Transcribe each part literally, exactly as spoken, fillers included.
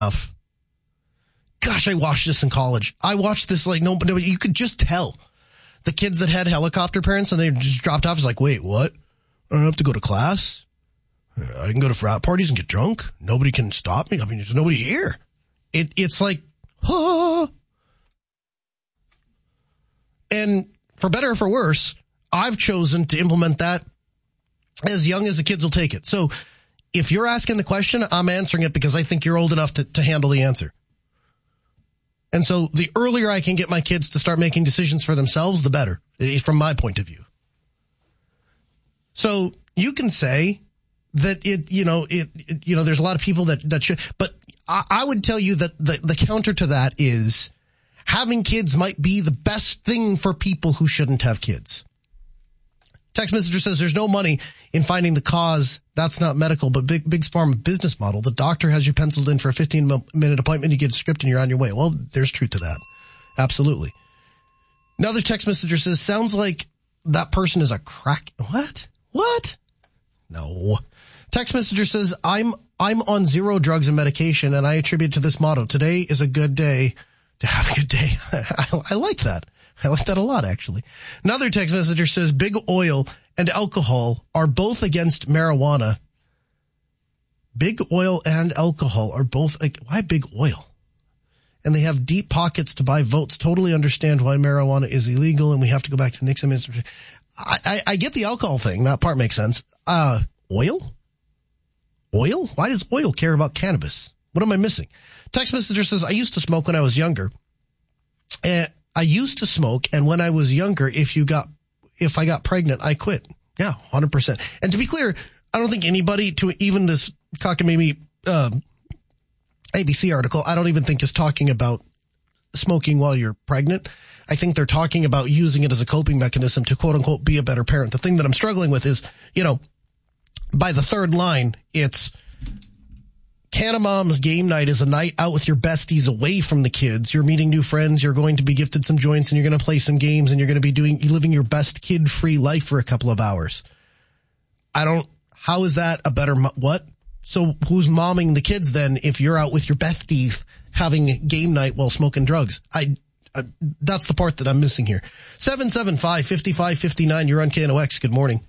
enough. Gosh, I watched this in college. I watched this like no, no, you could just tell the kids that had helicopter parents and they just dropped off. It's like, wait, what? I don't have to go to class. I can go to frat parties and get drunk. Nobody can stop me. I mean, there's nobody here. It, it's like, ah. And for better or for worse, I've chosen to implement that as young as the kids will take it. So if you're asking the question, I'm answering it because I think you're old enough to, to handle the answer. And so the earlier I can get my kids to start making decisions for themselves, the better, from my point of view. So you can say that it, you know, it, it you know, there's a lot of people that, that should, but I, I would tell you that the, the counter to that is having kids might be the best thing for people who shouldn't have kids. Text messenger says there's no money in finding the cause. That's not medical, but Big Big Pharma business model. The doctor has you penciled in for a fifteen minute appointment. You get a script and you're on your way. Well, there's truth to that. Absolutely. Another text messenger says, sounds like that person is a crack. What? What? No. Text messenger says, I'm, I'm on zero drugs and medication and I attribute to this motto. Today is a good day to have a good day. I, I like that. I like that a lot, actually. Another text messenger says, big oil and alcohol are both against marijuana. Big oil and alcohol are both, why big oil? And they have deep pockets to buy votes. Totally understand why marijuana is illegal and we have to go back to Nixon. I, I, I get the alcohol thing. That part makes sense. Uh, oil? Oil? Why does oil care about cannabis? What am I missing? Text messenger says, I used to smoke when I was younger. And I used to smoke, and when I was younger, if you got, if I got pregnant, I quit. Yeah, one hundred percent. And to be clear, I don't think anybody, to even this cockamamie um, A B C article, I don't even think is talking about smoking while you're pregnant. I think they're talking about using it as a coping mechanism to, quote unquote, be a better parent. The thing that I'm struggling with is, you know, by the third line, it's Canamom's game night is a night out with your besties away from the kids. You're meeting new friends. You're going to be gifted some joints and you're going to play some games and you're going to be doing, living your best kid-free life for a couple of hours. I don't, how is that a better, what? So who's momming the kids then if you're out with your besties having game night while smoking drugs? I, I that's the part that I'm missing here. seven seven five, five five five nine, you're on K N O X. Good morning.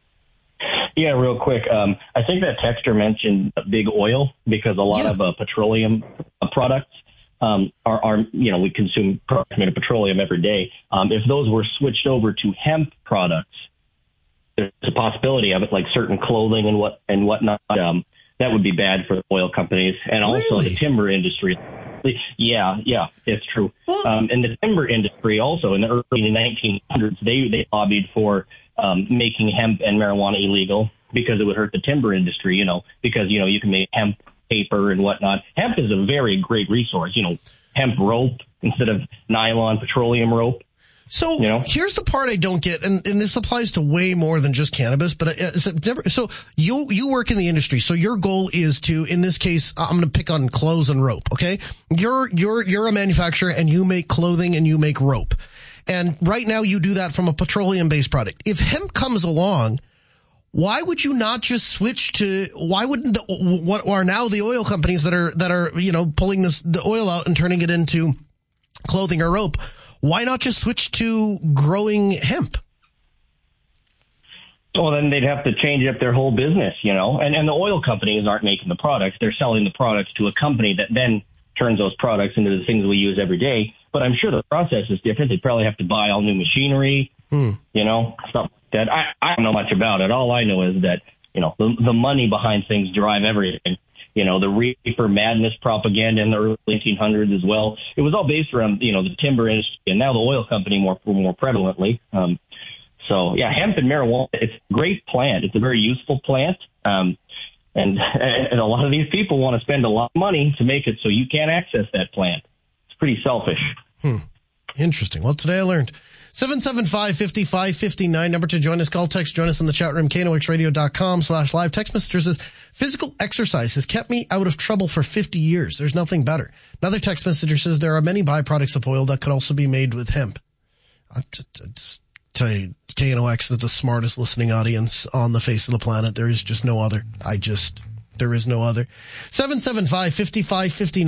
Yeah, real quick. Um, I think that texter mentioned big oil because a lot yeah. of uh, petroleum uh, products um, are, are, you know, we consume products made of petroleum every day. Um, if those were switched over to hemp products, there's a possibility of it, like certain clothing and what and whatnot. Um, that would be bad for the oil companies and also really? the timber industry. Yeah, yeah, it's true. Um, and the timber industry also in the early nineteen hundreds, they they lobbied for Um, making hemp and marijuana illegal because it would hurt the timber industry, you know, because, you know, you can make hemp paper and whatnot. Hemp is a very great resource, you know, hemp rope instead of nylon petroleum rope. So you know? Here's the part I don't get, and, and this applies to way more than just cannabis, but it's never, so you, you work in the industry. So your goal is to, in this case, I'm going to pick on clothes and rope. Okay. You're, you're, you're a manufacturer and you make clothing and you make rope. And right now you do that from a petroleum-based product. If hemp comes along, why would you not just switch to, why wouldn't the, what are now the oil companies that are, that are, you know, pulling this, the oil out and turning it into clothing or rope? Why not just switch to growing hemp? Well, then they'd have to change up their whole business, you know, and, and the oil companies aren't making the products. They're selling the products to a company that then turns those products into the things we use every day. But I'm sure the process is different. They'd probably have to buy all new machinery, hmm. you know, stuff like that. I, I don't know much about it. All I know is that, you know, the, the money behind things drive everything. You know, the reefer madness propaganda in the early eighteen hundreds as well. It was all based around, you know, the timber industry and now the oil company more more prevalently. Um, so, yeah, hemp and marijuana, it's a great plant. It's a very useful plant. Um, and, and a lot of these people want to spend a lot of money to make it so you can't access that plant. Pretty selfish. Hmm. Interesting. Well, today I learned. seven seven five, five five five nine, number to join us. Call, text, join us in the chat room, K N O X radio dot com slash live. Text messenger says, physical exercise has kept me out of trouble for fifty years. There's nothing better. Another text messenger says, there are many byproducts of oil that could also be made with hemp. I just, I just tell you, K N O X is the smartest listening audience on the face of the planet. There is just no other. I just, There is no other. seven seven five, five five five nine